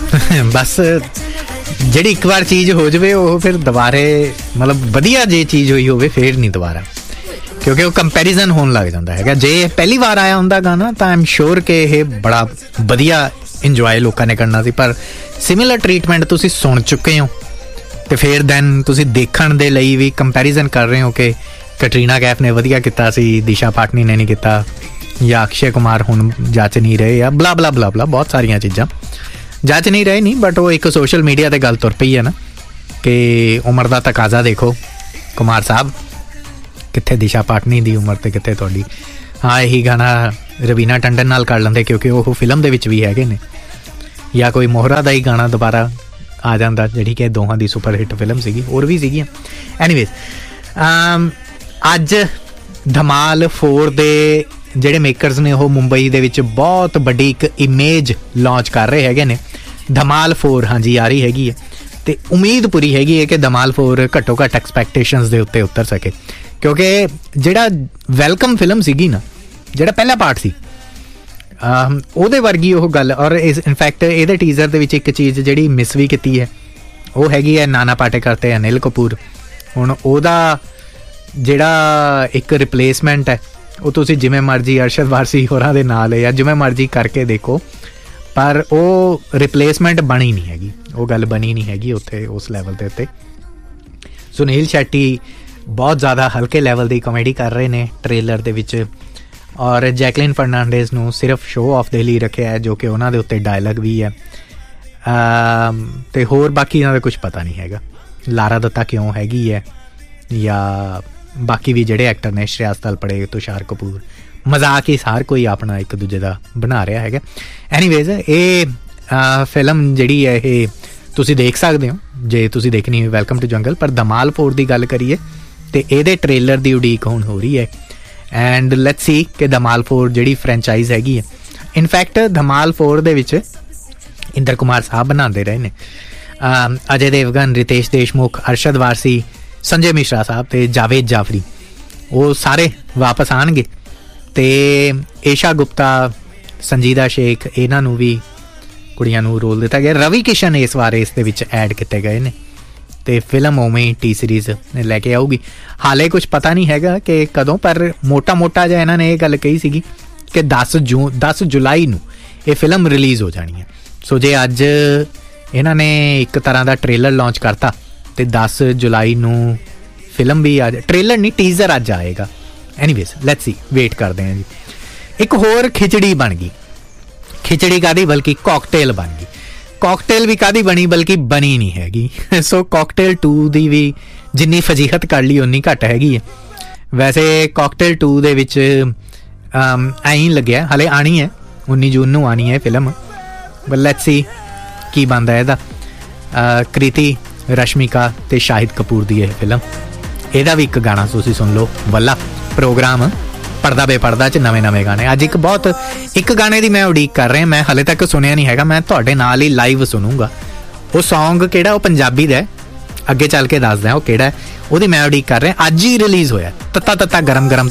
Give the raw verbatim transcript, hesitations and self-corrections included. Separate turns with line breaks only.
बस ਜਿਹੜੀ ਇੱਕ ਵਾਰ ਚੀਜ਼ ਹੋ ਜਾਵੇ ਉਹ ਫਿਰ ਦੁਬਾਰੇ ਮਤਲਬ ਵਧੀਆ ਜੇ ਚੀਜ਼ ਹੋਈ ਹੋਵੇ ਫਿਰ ਨਹੀਂ ਦੁਬਾਰਾ, ਕਿਉਂਕਿ ਉਹ ਕੰਪੈਰੀਜ਼ਨ ਹੋਣ ਲੱਗ ਜਾਂਦਾ ਹੈਗਾ। ਜੇ ਪਹਿਲੀ ਵਾਰ ਆਇਆ ਹੁੰਦਾ ਗਾਣਾ ਤਾਂ ਆਈ ਐਮ ਸ਼ੋਰ ਕਿ ਇਹ ਬੜਾ ਵਧੀਆ ਇੰਜੋਏ ਲੋਕਾਂ ਨੇ ਕਰਨਾ ਸੀ, ਪਰ ਸਿਮਿਲਰ ਟਰੀਟਮੈਂਟ ਤੁਸੀਂ ਸੁਣ ਚੁੱਕੇ ਹੋ ਅਤੇ ਫਿਰ ਦੈਨ ਤੁਸੀਂ ਦੇਖਣ ਦੇ ਲਈ ਵੀ ਕੰਪੈਰੀਜ਼ਨ ਕਰ ਰਹੇ ਹੋ ਕਿ ਕੈਟਰੀਨਾ ਕੈਫ ਨੇ ਵਧੀਆ ਕੀਤਾ ਸੀ, ਦਿਸ਼ਾ ਪਾਟਨੀ ਨੇ ਨਹੀਂ ਕੀਤਾ, ਜਾਂ ਅਕਸ਼ੇ ਕੁਮਾਰ ਹੁਣ ਜੱਚ ਨਹੀਂ ਰਹੇ, ਜਾਂ ਬਲਾ ਬਲਾ ਬਲਾ ਬਲਾ ਬਹੁਤ ਸਾਰੀਆਂ ਚੀਜ਼ਾਂ ਜੱਚ ਨਹੀਂ ਰਹੇ ਨਹੀਂ। ਬਟ ਉਹ ਇੱਕ ਸੋਸ਼ਲ ਮੀਡੀਆ 'ਤੇ ਗੱਲ ਤੁਰ ਪਈ ਹੈ ਨਾ ਕਿ ਉਮਰ ਦਾ ਤਕਾਜ਼ਾ ਦੇਖੋ ਕੁਮਾਰ ਸਾਹਿਬ, ਕਿੱਥੇ ਦਿਸ਼ਾ ਪਾਟਨੀ ਦੀ ਉਮਰ ਅਤੇ ਕਿੱਥੇ ਤੁਹਾਡੀ। ਹਾਂ, ਇਹੀ ਗਾਣਾ ਰਵੀਨਾ ਟੰਡਨ ਨਾਲ ਕਰ ਲੈਂਦੇ ਕਿਉਂਕਿ ਉਹ ਫਿਲਮ ਦੇ ਵਿੱਚ ਵੀ ਹੈਗੇ ਨੇ, ਜਾਂ ਕੋਈ ਮੋਹਰਾ ਦਾ ਹੀ ਗਾਣਾ ਦੁਬਾਰਾ ਆ ਜਾਂਦਾ ਜਿਹੜੀ ਕਿ ਦੋਹਾਂ ਦੀ ਸੁਪਰ ਹਿੱਟ ਫਿਲਮ ਸੀਗੀ, ਹੋਰ ਵੀ ਸੀਗੀਆਂ। ਐਨੀਵੇਜ਼, ਅੱਜ ਧਮਾਲ ਫੋਰ ਦੇ ਜਿਹੜੇ ਮੇਕਰਸ ਨੇ ਉਹ ਮੁੰਬਈ ਦੇ ਵਿੱਚ ਬਹੁਤ ਵੱਡੀ ਇੱਕ ਇਮੇਜ ਲਾਂਚ ਕਰ ਰਹੇ ਹੈਗੇ ਨੇ। ਧਮਾਲ ਫੋਰ ਹਾਂਜੀ ਆ ਰਹੀ ਹੈਗੀ ਹੈ ਅਤੇ ਉਮੀਦ ਪੂਰੀ ਹੈਗੀ ਹੈ ਕਿ ਧਮਾਲ ਫੋਰ ਘੱਟੋ ਘੱਟ ਐਕਸਪੈਕਟੇਸ਼ਨਸ ਦੇ ਉੱਤੇ ਉਤਰ ਸਕੇ, ਕਿਉਂਕਿ ਜਿਹੜਾ ਵੈਲਕਮ ਫਿਲਮ ਸੀਗੀ ਨਾ, ਜਿਹੜਾ ਪਹਿਲਾ ਪਾਰਟ ਸੀ, ਉਹਦੇ ਵਰਗੀ ਉਹ ਗੱਲ। ਔਰ ਇਸ ਇਨਫੈਕਟ ਇਹਦੇ ਟੀਜ਼ਰ ਦੇ ਵਿੱਚ ਇੱਕ ਚੀਜ਼ ਜਿਹੜੀ ਮਿਸ ਵੀ ਕੀਤੀ ਹੈ ਉਹ ਹੈਗੀ ਹੈ ਨਾਨਾ ਪਾਟੇਕਰ ਅਤੇ ਅਨਿਲ ਕਪੂਰ। ਹੁਣ ਉਹਦਾ ਜਿਹੜਾ ਇੱਕ ਰਿਪਲੇਸਮੈਂਟ ਹੈ ਉਹ ਤੁਸੀਂ ਜਿਵੇਂ ਮਰਜ਼ੀ ਅਰਸ਼ਦ ਵਾਰਸੀ ਹੋਰਾਂ ਦੇ ਨਾਲ ਜਾਂ ਜਿਵੇਂ ਮਰਜ਼ੀ ਕਰਕੇ ਦੇਖੋ, ਪਰ ਉਹ ਰਿਪਲੇਸਮੈਂਟ ਬਣੀ ਨਹੀਂ ਹੈਗੀ, ਉਹ ਗੱਲ ਬਣੀ ਨਹੀਂ ਹੈਗੀ ਉੱਥੇ ਉਸ ਲੈਵਲ ਦੇ ਉੱਤੇ। ਸੁਨੀਲ ਸ਼ੈਟੀ ਬਹੁਤ ਜ਼ਿਆਦਾ ਹਲਕੇ ਲੈਵਲ ਦੀ ਕਾਮੇਡੀ ਕਰ ਰਹੇ ਨੇ ਟ੍ਰੇਲਰ ਦੇ ਵਿੱਚ, ਔਰ ਜੈਕਲਿਨ ਫਰਨਾਂਡੇਜ਼ ਨੂੰ ਸਿਰਫ ਸ਼ੋਅ ਆਫ ਦੇ ਲਈ ਰੱਖਿਆ ਹੈ ਜੋ ਕਿ ਉਹਨਾਂ ਦੇ ਉੱਤੇ ਡਾਇਲੌਗ ਵੀ ਹੈ, ਅਤੇ ਹੋਰ ਬਾਕੀ ਇਹਨਾਂ ਦਾ ਕੁਛ ਪਤਾ ਨਹੀਂ ਹੈਗਾ। ਲਾਰਾ ਦੱਤਾ ਕਿਉਂ ਹੈਗੀ ਹੈ, ਜਾਂ ਬਾਕੀ ਵੀ ਜਿਹੜੇ ਐਕਟਰ ਨੇ, ਸ਼੍ਰੇਆਸ ਤਲਪੜੇ, ਤੁਸ਼ਾਰ ਕਪੂਰ, ਮਜ਼ਾਕ ਹੀ ਹਰ ਕੋਈ ਆਪਣਾ ਇੱਕ ਦੂਜੇ ਦਾ ਬਣਾ ਰਿਹਾ ਹੈਗਾ। ਐਨੀਵੇਜ਼, ਇਹ ਫਿਲਮ ਜਿਹੜੀ ਹੈ ਇਹ ਤੁਸੀਂ ਦੇਖ ਸਕਦੇ ਹੋ ਜੇ ਤੁਸੀਂ ਦੇਖਣੀ ਹੋਈ ਵੈਲਕਮ ਟੂ ਜੰਗਲ। ਪਰ ਧਮਾਲ ਫੋਰ ਦੀ ਗੱਲ ਕਰੀਏ ਅਤੇ ਇਹਦੇ ਟ੍ਰੇਲਰ ਦੀ ਉਡੀਕ ਹੁਣ ਹੋ ਰਹੀ ਹੈ, ਐਂਡ ਲੈਟਸ ਸੀ ਕਿ ਧਮਾਲ ਫੋਰ ਜਿਹੜੀ ਫਰੈਂਚਾਈਜ਼ ਹੈਗੀ ਹੈ, ਇਨਫੈਕਟ ਧਮਾਲ ਫੋਰ ਦੇ ਵਿੱਚ ਇੰਦਰ ਕੁਮਾਰ ਸਾਹਿਬ ਬਣਾਉਂਦੇ ਰਹੇ ਨੇ, ਅਜੇ ਦੇਵਗਨ, ਰਿਤੇਸ਼ ਦੇਸ਼ਮੁਖ, ਅਰਸ਼ਦ ਵਾਰਸੀ, ਸੰਜੇ ਮਿਸ਼ਰਾ ਸਾਹਿਬ ਅਤੇ ਜਾਵੇਦ ਜਾਫਰੀ, ਉਹ ਸਾਰੇ ਵਾਪਸ ਆਉਣਗੇ। ਅਤੇ ਏਸ਼ਾ ਗੁਪਤਾ, ਸੰਜੀਦਾ ਸ਼ੇਖ, ਇਹਨਾਂ ਨੂੰ ਵੀ ਕੁੜੀਆਂ ਨੂੰ ਰੋਲ ਦਿੱਤਾ ਗਿਆ। ਰਵੀ ਕਿਸ਼ਨ ਇਸ ਵਾਰ ਇਸ ਦੇ ਵਿੱਚ ਐਡ ਕੀਤੇ ਗਏ ਨੇ ਅਤੇ ਫਿਲਮ ਉਵੇਂ ਟੀ ਸੀਰੀਜ਼ ਲੈ ਕੇ ਆਊਗੀ। ਹਾਲੇ ਕੁਛ ਪਤਾ ਨਹੀਂ ਹੈਗਾ ਕਿ ਕਦੋਂ, ਪਰ ਮੋਟਾ ਮੋਟਾ ਜਿਹਾ ਇਹਨਾਂ ਨੇ ਇਹ ਗੱਲ ਕਹੀ ਸੀਗੀ ਕਿ ਦਸ ਜੂ ਦਸ ਜੁਲਾਈ ਨੂੰ ਇਹ ਫਿਲਮ ਰਿਲੀਜ਼ ਹੋ ਜਾਣੀ ਹੈ। ਸੋ ਜੇ ਅੱਜ ਇਹਨਾਂ ਨੇ ਇੱਕ ਤਰ੍ਹਾਂ ਦਾ ਟ੍ਰੇਲਰ ਲਾਂਚ ਕਰਤਾ ਅਤੇ ਦਸ ਜੁਲਾਈ ਨੂੰ ਫਿਲਮ ਵੀ ਆ, ਟ੍ਰੇਲਰ ਨਹੀਂ ਟੀਜ਼ਰ ਅੱਜ ਆਏਗਾ। ਐਨੀਵੇਜ਼ ਲੈਟਸ ਸੀ, ਵੇਟ ਕਰਦੇ ਹਾਂ ਜੀ। ਇੱਕ ਹੋਰ ਖਿਚੜੀ ਬਣ ਗਈ, ਖਿਚੜੀ ਕਾਹਦੀ ਬਲਕਿ ਕਾਕਟੇਲ ਬਣ ਗਈ। ਕਾਕਟੇਲ ਵੀ ਕਾਹਦੀ ਬਣੀ ਬਲਕਿ ਬਣੀ ਨਹੀਂ ਹੈਗੀ। ਸੋ ਕਾਕਟੇਲ ਟੂ ਦੀ ਵੀ ਜਿੰਨੀ ਫਜੀਹਤ ਕਰ ਲਈ ਉਨੀ ਘੱਟ ਹੈਗੀ ਹੈ। ਵੈਸੇ ਕਾਕਟੇਲ ਟੂ ਦੇ ਵਿੱਚ ਐਂ ਲੱਗਿਆ ਹਾਲੇ ਆਉਣੀ ਹੈ, ਉੱਨੀ ਜੂਨ ਨੂੰ ਆਉਣੀ ਹੈ ਫਿਲਮ, ਬਟ ਲੈਟਸ ਸੀ ਕੀ ਬਣਦਾ ਇਹਦਾ। ਕ੍ਰਿਤੀ, ਰਸ਼ਮਿਕਾ ਅਤੇ ਸ਼ਾਹਿਦ ਕਪੂਰ ਦੀ ਇਹ ਫਿਲਮ, ਇਹਦਾ ਵੀ ਇੱਕ ਗਾਣਾ ਤੁਸੀਂ ਸੁਣ ਲਓ। ਵੱਲਾ ਪ੍ਰੋਗਰਾਮ ਪੜਦਾ ਬੇਪਰਦਾ 'ਚ ਨਵੇਂ ਨਵੇਂ ਗਾਣੇ। ਅੱਜ ਇੱਕ ਬਹੁਤ ਇੱਕ ਗਾਣੇ ਦੀ ਮੈਂ ਉਡੀਕ ਕਰ ਰਿਹਾ, ਮੈਂ ਹਾਲੇ ਤੱਕ ਸੁਣਿਆ ਨਹੀਂ ਹੈਗਾ, ਮੈਂ ਤੁਹਾਡੇ ਨਾਲ ਹੀ ਲਾਈਵ ਸੁਣੂੰਗਾ। ਉਹ ਸੌਂਗ ਕਿਹੜਾ, ਉਹ ਪੰਜਾਬੀ ਦਾ, ਅੱਗੇ ਚੱਲ ਕੇ ਦੱਸਦਾ ਉਹ ਕਿਹੜਾ, ਉਹਦੀ ਮੈਂ ਉਡੀਕ ਕਰ ਰਿਹਾ। ਅੱਜ ਹੀ ਰਿਲੀਜ਼ ਹੋਇਆ, ਤੱਤਾ ਤੱਤਾ ਗਰਮ ਗਰਮ